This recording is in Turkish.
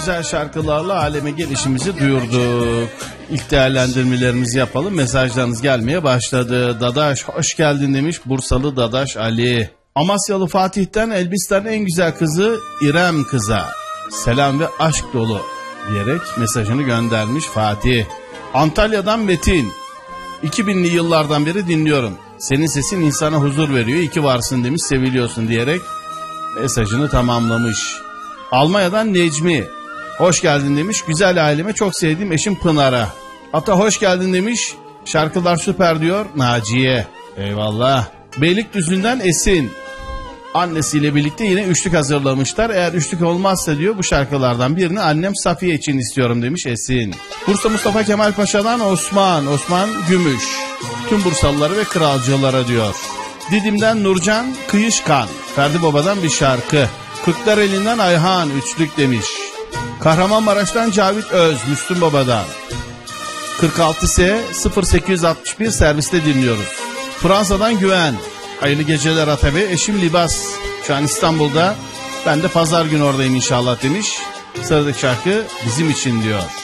güzel şarkılarla aleme gelişimizi duyurduk. İlk değerlendirmelerimizi yapalım. Mesajlarınız gelmeye başladı. Dadaş hoş geldin demiş Bursalı Dadaş Ali. Amasyalı Fatih'ten Elbistan'ın en güzel kızı İrem kıza selam ve aşk dolu diyerek mesajını göndermiş Fatih. Antalya'dan Metin. 2000'li yıllardan beri dinliyorum. Senin sesin insana huzur veriyor. İyi ki varsın demiş, seviliyorsun diyerek mesajını tamamlamış. Almanya'dan Necmi. Hoş geldin demiş. Güzel aileme çok sevdiğim eşim Pınar'a. Ata hoş geldin demiş. Şarkılar süper diyor Naciye. Eyvallah. Beylikdüzü'nden Esin. Annesiyle birlikte yine üçlük hazırlamışlar. Eğer üçlük olmazsa diyor bu şarkılardan birini annem Safiye için istiyorum demiş Esin. Bursa Mustafa Kemal Paşa'dan Osman Gümüş. Tüm Bursalıları ve kralcılara diyor. Didim'den Nurcan Kıyışkan. Ferdi Baba'dan bir şarkı. Kırklareli'nden Ayhan üçlük demiş. Kahramanmaraş'tan Cavit Öz Müslüm Baba'dan. 46S 0861 serviste dinliyoruz. Fransa'dan Güven. Hayırlı geceler Ata Bey. Eşim Libas. Şu an İstanbul'da. Ben de pazar günü oradayım inşallah demiş. Sıradaki şarkı bizim için diyor.